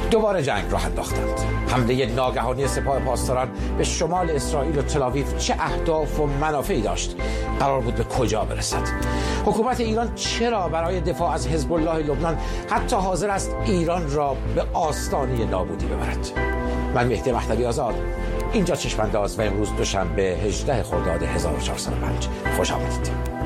دوباره جنگ راه انداختند. حمله ناگهانی سپاه پاسداران به شمال اسرائیل و تل‌آویو چه اهداف و منافعی داشت؟ قرار بود به کجا برسد؟ حکومت ایران چرا برای دفاع از حزب الله لبنان حتی حاضر است ایران را به آستانه نابودی ببرد؟ من مهدی مهدوی آزاد، اینجا چشم‌انداز و امروز دوشنبه 18 خرداد 1405. خوش آمدید.